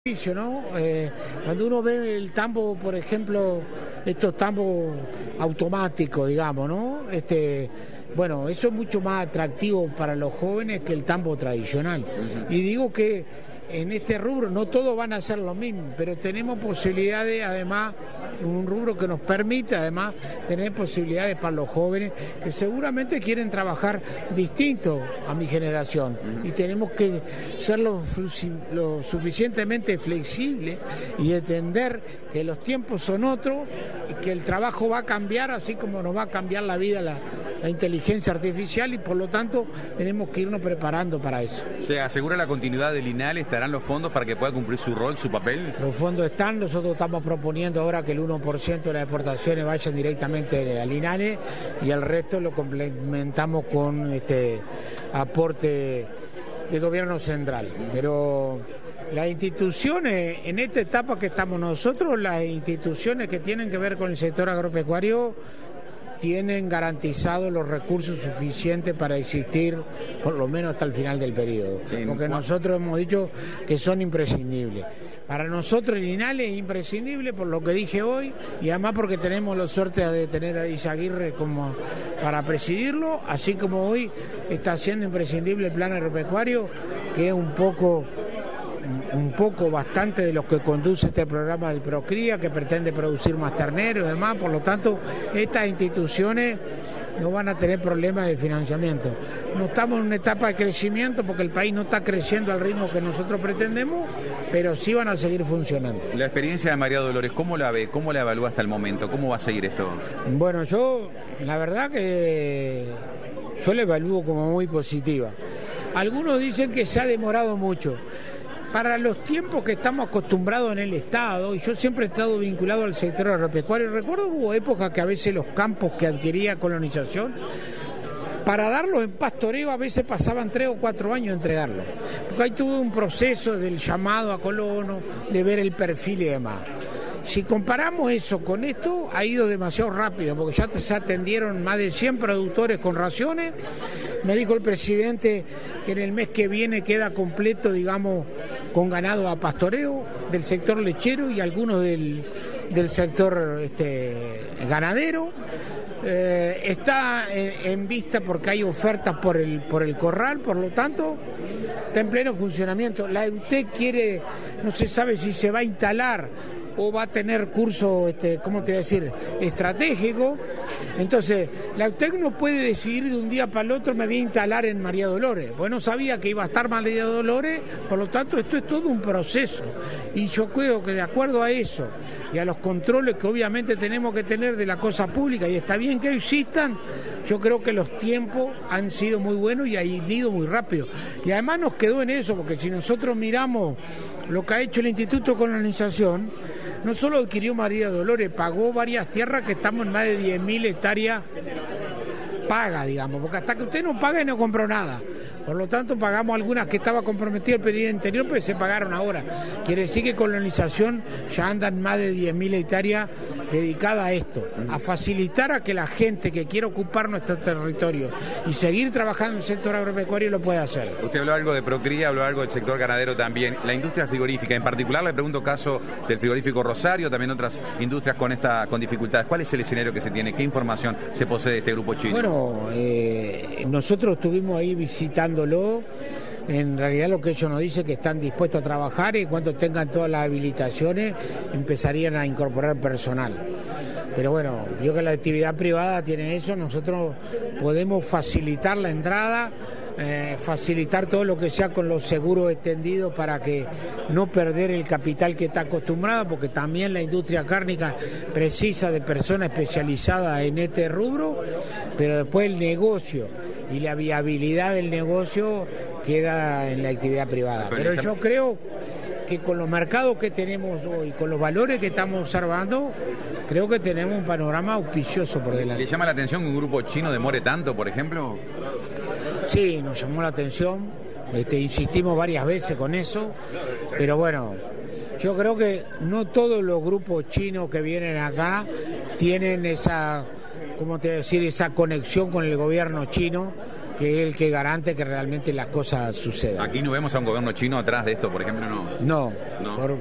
¿no? Cuando uno ve el tambo, por ejemplo, estos tambos automáticos, digamos, ¿no? Bueno, eso es mucho más atractivo para los jóvenes que el tambo tradicional. Y digo que en este rubro no todos van a hacer lo mismo, pero tenemos posibilidades, además, un rubro que nos permite, además, tener posibilidades para los jóvenes que seguramente quieren trabajar distinto a mi generación. Y tenemos que ser lo suficientemente flexibles y entender que los tiempos son otros y que el trabajo va a cambiar, así como nos va a cambiar la vida la inteligencia artificial, y por lo tanto tenemos que irnos preparando para eso. ¿Se asegura la continuidad del INALE? ¿Estarán los fondos para que pueda cumplir su rol, su papel? Los fondos están, nosotros estamos proponiendo ahora que el 1% de las exportaciones vayan directamente al INALE y el resto lo complementamos con aporte del gobierno central. Pero las instituciones, en esta etapa que estamos nosotros, las instituciones que tienen que ver con el sector agropecuario tienen garantizados los recursos suficientes para existir por lo menos hasta el final del periodo, porque nosotros hemos dicho que son imprescindibles. Para nosotros el INALE es imprescindible por lo que dije hoy, y además porque tenemos la suerte de tener a Izaguirre como para presidirlo, así como hoy está siendo imprescindible el plan agropecuario, que es un poco bastante de los que conduce este programa del Procría, que pretende producir más terneros y demás. Por lo tanto, estas instituciones no van a tener problemas de financiamiento. No estamos en una etapa de crecimiento porque el país no está creciendo al ritmo que nosotros pretendemos, pero sí van a seguir funcionando. La experiencia de María Dolores, ¿cómo la ve? ¿Cómo la evalúa hasta el momento? ¿Cómo va a seguir esto? Bueno, la verdad que yo la evalúo como muy positiva. Algunos dicen que se ha demorado mucho. Para los tiempos que estamos acostumbrados en el Estado, y yo siempre he estado vinculado al sector agropecuario, recuerdo hubo épocas que a veces los campos que adquiría colonización, para darlos en pastoreo a veces pasaban 3 o 4 años entregarlos, porque ahí tuve un proceso del llamado a colono, de ver el perfil y demás. Si comparamos eso con esto, ha ido demasiado rápido, porque ya se atendieron más de 100 productores con raciones. Me dijo el presidente que en el mes que viene queda completo, digamos, con ganado a pastoreo del sector lechero y algunos del sector ganadero. Está en vista porque hay ofertas por el corral, por lo tanto está en pleno funcionamiento. La EUTEC quiere, no se sabe si se va a instalar o va a tener curso, ¿cómo te voy a decir?, estratégico. Entonces, la UTEC no puede decidir de un día para el otro me voy a instalar en María Dolores. Pues no sabía que iba a estar María Dolores, por lo tanto esto es todo un proceso. Y yo creo que de acuerdo a eso y a los controles que obviamente tenemos que tener de la cosa pública, y está bien que existan, yo creo que los tiempos han sido muy buenos y han ido muy rápido. Y además nos quedó en eso, porque si nosotros miramos lo que ha hecho el Instituto de Colonización, no solo adquirió María Dolores, pagó varias tierras que estamos en más de 10.000 hectáreas paga, digamos, porque hasta que usted no paga y no compró nada. Por lo tanto, pagamos algunas que estaba comprometido el periodo anterior, pero se pagaron ahora. Quiere decir que colonización ya andan más de 10.000 hectáreas dedicadas a esto, a facilitar a que la gente que quiera ocupar nuestro territorio y seguir trabajando en el sector agropecuario lo pueda hacer. Usted habló algo de Procría, habló algo del sector ganadero también. La industria frigorífica, en particular le pregunto caso del frigorífico Rosario, también otras industrias con dificultades. ¿Cuál es el escenario que se tiene? ¿Qué información se posee de este grupo chino? Bueno, nosotros estuvimos ahí visitándolo. En realidad lo que ellos nos dicen es que están dispuestos a trabajar y cuando tengan todas las habilitaciones empezarían a incorporar personal. Pero bueno, yo que la actividad privada tiene eso, nosotros podemos facilitar la entrada, facilitar todo lo que sea con los seguros extendidos para que no perder el capital que está acostumbrado, porque también la industria cárnica precisa de personas especializadas en este rubro, pero después el negocio y la viabilidad del negocio queda en la actividad privada. Pero yo creo que con los mercados que tenemos hoy, con los valores que estamos observando, creo que tenemos un panorama auspicioso por delante. ¿Le llama la atención que un grupo chino demore tanto, por ejemplo? Sí, nos llamó la atención, insistimos varias veces con eso, pero bueno, yo creo que no todos los grupos chinos que vienen acá tienen esa, ¿cómo te voy a decir?, esa conexión con el gobierno chino que es el que garante que realmente las cosas sucedan. Aquí no vemos a un gobierno chino atrás de esto, por ejemplo, no. No, No.